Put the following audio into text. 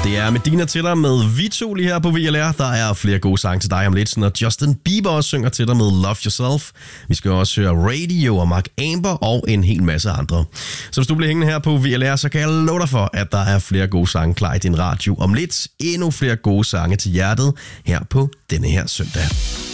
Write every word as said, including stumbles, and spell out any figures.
Det er Medina til dig med Vito lige her på V L R. Der er flere gode sange til dig om lidt, når Justin Bieber også synger til dig med Love Yourself. Vi skal også høre Radio og Mark Amber og en hel masse andre. Så hvis du bliver hængende her på V L R, så kan jeg love dig for, at der er flere gode sange klar i din radio om lidt. Endnu flere gode sange til hjertet her på denne her søndag.